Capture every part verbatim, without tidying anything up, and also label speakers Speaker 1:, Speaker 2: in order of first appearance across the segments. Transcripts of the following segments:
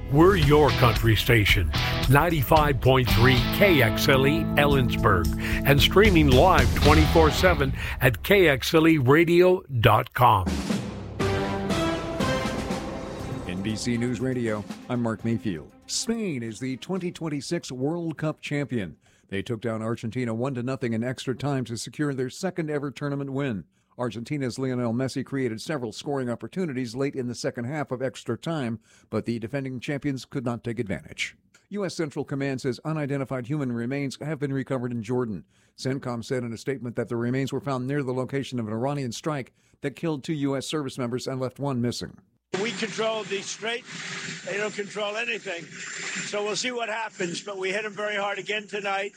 Speaker 1: We're your country station, ninety-five point three K X L E Ellensburg, and streaming live twenty-four seven at K X L E radio dot com.
Speaker 2: N B C News Radio, I'm Mark Mayfield. Spain is the twenty twenty-six World Cup champion. They took down Argentina one to nothing in extra time to secure their second ever tournament win. Argentina's Lionel Messi created several scoring opportunities late in the second half of extra time, but the defending champions could not take advantage. U S. Central Command says unidentified human remains have been recovered in Jordan. CENTCOM said in a statement that the remains were found near the location of an Iranian strike that killed two U S service members and left one missing.
Speaker 3: We control the Strait. They don't control anything. So we'll see what happens. But we hit them very hard again tonight.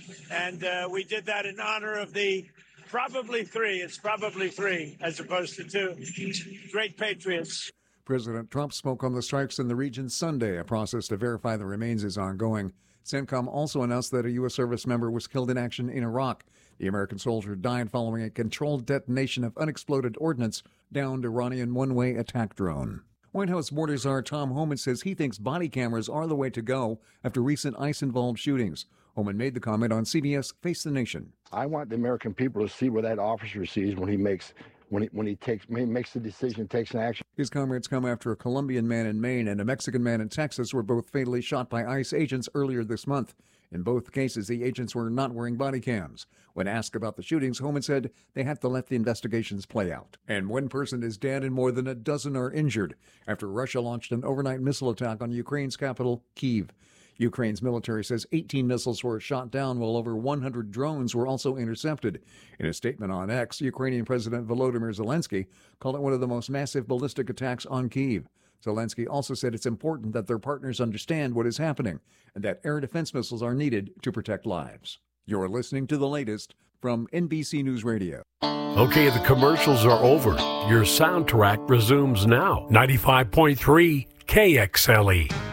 Speaker 3: And uh, we did that in honor of the probably three. It's probably three as opposed to two. Great patriots.
Speaker 2: President Trump spoke on the strikes in the region Sunday. A process to verify the remains is ongoing. CENTCOM also announced that a U S service member was killed in action in Iraq. The American soldier died following a controlled detonation of unexploded ordnance downed Iranian one-way attack drone. White House border czar Tom Homan says he thinks body cameras are the way to go after recent ICE-involved shootings. Homan made the comment on C B S Face the Nation.
Speaker 4: I want the American people to see what that officer sees when he makes when he when he takes when he makes the decision, takes an action.
Speaker 2: His comments come after a Colombian man in Maine and a Mexican man in Texas were both fatally shot by ICE agents earlier this month. In both cases, the agents were not wearing body cams. When asked about the shootings, Homan said they have to let the investigations play out. And one person is dead and more than a dozen are injured after Russia launched an overnight missile attack on Ukraine's capital, Kyiv. Ukraine's military says eighteen missiles were shot down, while over one hundred drones were also intercepted. In a statement on X, Ukrainian President Volodymyr Zelensky called it one of the most massive ballistic attacks on Kyiv. Zelensky also said it's important that their partners understand what is happening and that air defense missiles are needed to protect lives. You're listening to the latest from N B C News Radio.
Speaker 1: Okay, the commercials are over. Your soundtrack resumes now. ninety-five point three K X L E.